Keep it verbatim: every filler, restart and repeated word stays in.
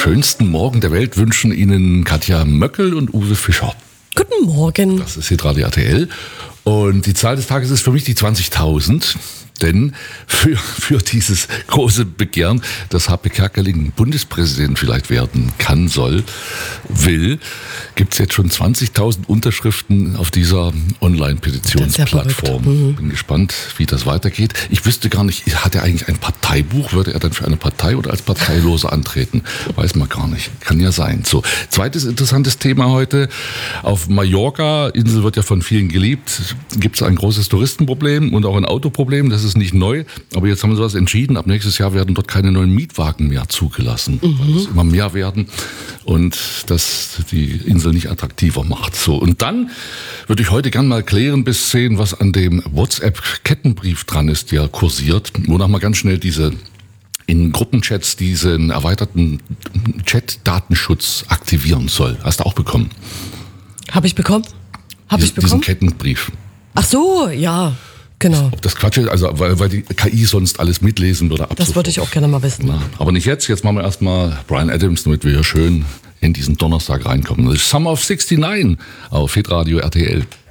schönsten Morgen der Welt wünschen Ihnen Katja Möckel und Uwe Fischer. Guten Morgen. Das ist Hitradio R T L. Und die Zahl des Tages ist für mich die zwanzigtausend. Denn für, für dieses große Begehren, dass H P Kerkeling Bundespräsident vielleicht werden kann, soll, will, gibt es jetzt schon zwanzigtausend Unterschriften auf dieser Online-Petitionsplattform. Mhm. Bin gespannt, wie das weitergeht. Ich wüsste gar nicht, hat er eigentlich ein Parteibuch? Würde er dann für eine Partei oder als Parteiloser antreten? Weiß man gar nicht. Kann ja sein. So, zweites interessantes Thema heute. Auf Mallorca, Insel wird ja von vielen geliebt, gibt es ein großes Touristenproblem und auch ein Autoproblem. Das ist nicht neu, aber jetzt haben sie was entschieden. Ab nächstes Jahr werden dort keine neuen Mietwagen mehr zugelassen, mhm. weil es immer mehr werden und das die Insel nicht attraktiver macht. So, und dann würde ich heute gern mal klären bis sehen, was an dem WhatsApp-Kettenbrief dran ist, der kursiert, wonach mal ganz schnell diese in Gruppenchats diesen erweiterten Chat-Datenschutz aktivieren soll. Hast du auch bekommen? Habe ich bekommen? Habe Dies, ich bekommen? Diesen Kettenbrief. Ach so, ja. Genau. Ob das Quatsch ist, also weil, weil die K I sonst alles mitlesen würde. Ab das sofort. würde ich auch gerne mal wissen. Na, aber nicht jetzt. Jetzt machen wir erstmal Bryan Adams, damit wir hier schön in diesen Donnerstag reinkommen. Das ist Summer of sixty-nine auf Hitradio R T L.